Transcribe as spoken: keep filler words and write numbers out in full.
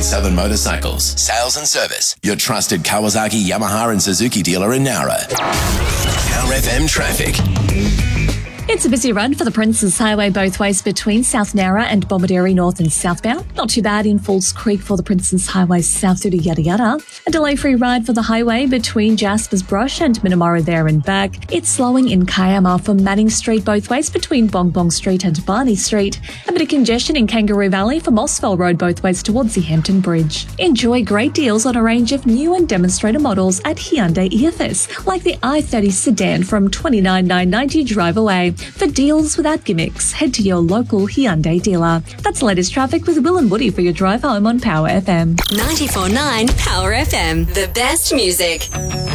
with Southern Motorcycles. Sales and service. Your trusted Kawasaki, Yamaha and Suzuki dealer in Nowra. Power F M traffic. It's a busy run for the Princes Highway both ways between South Nowra and Bomaderry north and southbound. Not too bad in Falls Creek for the Princes Highway south through to Yada Yada. A delay-free ride for the highway between Jasper's Brush and Minamara there and back. It's slowing in Kiama from Manning Street both ways between Bong Bong Street and Barney Street. A bit of congestion in Kangaroo Valley for Mossville Road both ways towards the Hampton Bridge. Enjoy great deals on a range of new and demonstrator models at Hyundai E F S, like the i thirty sedan from twenty-nine thousand nine hundred ninety dollars drive away. For deals without gimmicks, head to your local Hyundai dealer. That's the latest traffic with Will and Woody for your drive home on Power F M. ninety-four point nine Power F M, the best music.